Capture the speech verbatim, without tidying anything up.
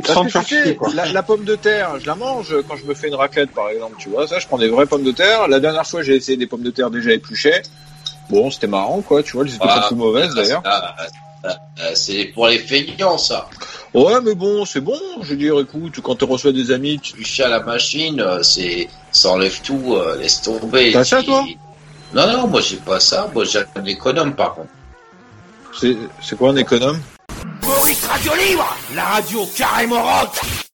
Parce que tu sais, la, la pomme de terre, je la mange quand je me fais une raclette, par exemple, tu vois. Ça, je prends des vraies pommes de terre. La dernière fois, j'ai essayé des pommes de terre déjà épluchées. Bon, c'était marrant, quoi, tu vois. Elles étaient ah, pas plus mauvaises, d'ailleurs. Ah, ah, ah, c'est pour les feignants, ça. Ouais, mais bon, c'est bon. Je veux dire, écoute, quand tu reçois des amis, tu éplucher à la machine, c'est, ça enlève tout, euh, laisse tomber. T'as ça, toi? Non, non, moi, j'ai pas ça. Moi, j'ai un économe, par contre. C'est, c'est quoi un économe? Maurice Radio Libre, la radio carrément rock.